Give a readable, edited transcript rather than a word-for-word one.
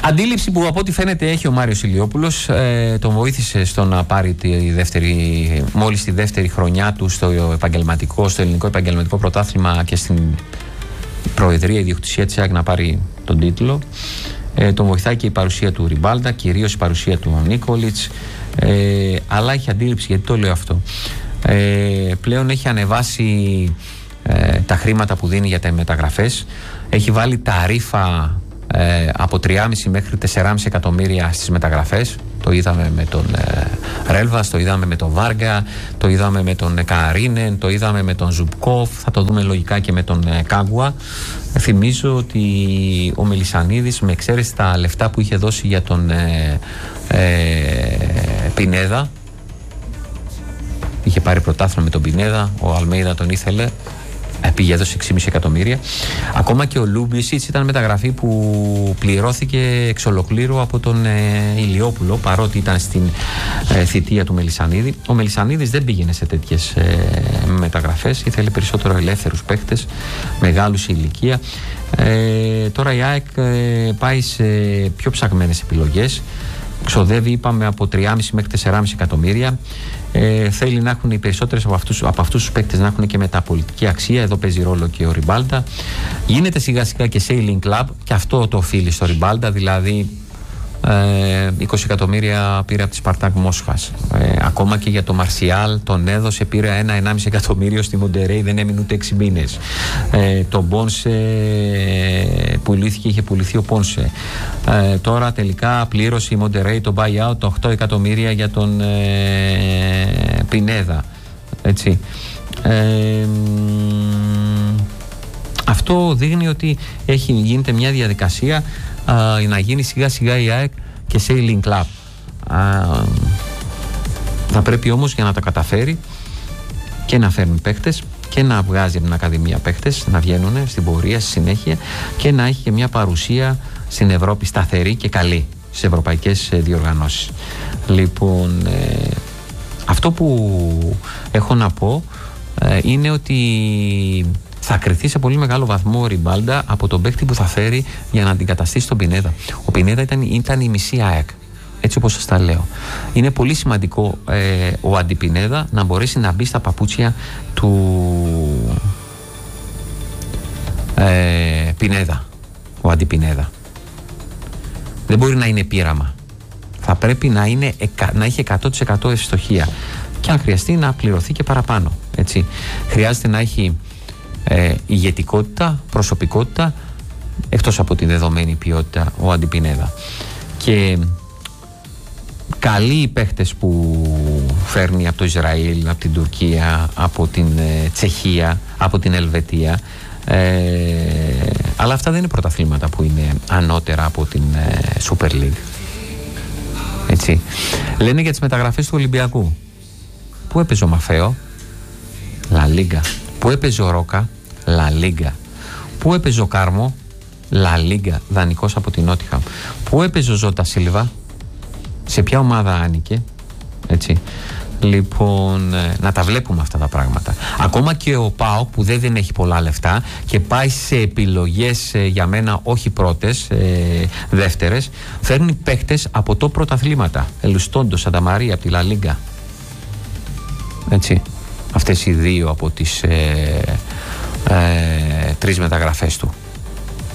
Αντίληψη που από ό,τι φαίνεται έχει ο Μάριος Ηλιόπουλος, τον βοήθησε στο να πάρει μόλις τη δεύτερη χρονιά του στο ελληνικό επαγγελματικό πρωτάθλημα και στην προεδρία ιδιοκτησία της ΑΕΚ να πάρει τον τίτλο. Τον βοηθάει και η παρουσία του Ριμπάλντα, κυρίως η παρουσία του Νίκολιτς, αλλά έχει αντίληψη, γιατί το λέω αυτό. Πλέον έχει ανεβάσει τα χρήματα που δίνει για τα μεταγραφές, έχει βάλει ταρίφα από 3,5 μέχρι 4,5 εκατομμύρια στις μεταγραφές. Το είδαμε με τον Ρέλβας, το είδαμε με τον Βάργα, το είδαμε με τον Καρίνεν, το είδαμε με τον Ζουμπκόφ, θα το δούμε λογικά και με τον Κάγκουα. Θυμίζω ότι ο Μελισσανίδης, με εξαίρεση τα λεφτά που είχε δώσει για τον Πινέδα, είχε πάρει πρωτάθλημα με τον Πινέδα, ο Αλμέιδα τον ήθελε, πήγε έδωσε 6,5 εκατομμύρια. Ακόμα και ο Λούμπισιτς ήταν μεταγραφή που πληρώθηκε εξ ολοκλήρου από τον Ηλιόπουλο, παρότι ήταν στην θητεία του Μελισσανίδη. Ο Μελισσανίδης δεν πήγαινε σε τέτοιες μεταγραφές, ήθελε περισσότερο ελεύθερους παίκτες, μεγάλους σε ηλικία. Τώρα η ΑΕΚ πάει σε πιο ψαγμένες επιλογές. Ξοδεύει, είπαμε, από 3,5 μέχρι 4,5 εκατομμύρια. Θέλει να έχουν οι περισσότερες από αυτούς τους παίκτες να έχουν και μεταπολιτική αξία. Εδώ παίζει ρόλο και ο Ριμπάλντα. Γίνεται σιγά σιγά και sailing club, και αυτό το οφείλει στο Ριμπάλντα. Δηλαδή 20 εκατομμύρια πήρε από τη Σπαρτάκ Μόσχας. Ακόμα και για το Μαρσιάλ τον έδωσε, πήρε 1,5 εκατομμύριο στη Μοντερέι, δεν έμεινε ούτε 6 μήνες. Το Πόνσε πουλήθηκε, είχε πουληθεί ο Πόνσε. Τώρα τελικά πλήρωσε η Μοντερέι το buyout, το 8 εκατομμύρια για τον Πινέδα. Έτσι. Αυτό δείχνει ότι γίνεται μια διαδικασία να γίνει σιγά σιγά η ΑΕΚ και sailing club. Θα πρέπει όμως, για να τα καταφέρει, και να φέρνουν παίκτες και να βγάζει από την Ακαδημία παίκτες, να βγαίνουν στην πορεία στη συνέχεια, και να έχει και μια παρουσία στην Ευρώπη σταθερή και καλή στις ευρωπαϊκές διοργανώσεις. Λοιπόν, αυτό που έχω να πω είναι ότι θα κριθεί σε πολύ μεγάλο βαθμό ο Ριμπάλντα από τον παίκτη που θα φέρει για να αντικαταστήσει τον Πινέδα. Ο Πινέδα ήταν η μισή ΑΕΚ, έτσι όπως σας τα λέω. Είναι πολύ σημαντικό ο αντιπινέδα να μπορέσει να μπει στα παπούτσια του Πινέδα, ο αντιπινέδα. Δεν μπορεί να είναι πείραμα. Θα πρέπει να έχει 100% ευστοχία, και αν χρειαστεί να πληρωθεί και παραπάνω. Έτσι. Χρειάζεται να έχει ηγετικότητα, προσωπικότητα, εκτός από τη δεδομένη ποιότητα, ο αντιπινέδα. Και καλοί οι παίχτες που φέρνει από το Ισραήλ, από την Τουρκία, από την Τσεχία, από την Ελβετία, αλλά αυτά δεν είναι πρωταθλήματα που είναι ανώτερα από την Super League. Έτσι. Λένε για τις μεταγραφές του Ολυμπιακού. Πού έπαιζε ο Μαφέο? Λα Λίγκα. Πού έπαιζε ο Ρόκα? Λα Λίγκα. Πού έπαιζε ο Κάρμο? Λα Λίγκα, δανεικός από την Νότιχαμ. Πού έπαιζε ο Ζώτα Σίλβα? Σε ποια ομάδα άνοικε? Έτσι. Λοιπόν, να τα βλέπουμε αυτά τα πράγματα. Ακόμα και ο ΠΑΟΚ, που δεν έχει πολλά λεφτά και πάει σε επιλογές, για μένα όχι πρώτες, δεύτερες, φέρνει παίχτες από το πρωταθλήματα. Ελουστόντο, Σανταμαρία από τη Λα Λίγκα. Έτσι. Αυτές οι δύο από τις 3 μεταγραφές του.